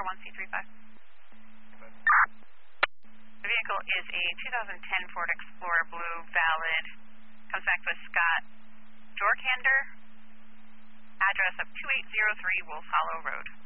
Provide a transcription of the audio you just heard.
1C35. The vehicle is a 2010 Ford Explorer Blue, valid. Comes back with Scott Jorkander, address of 2803 Wolf Hollow Road.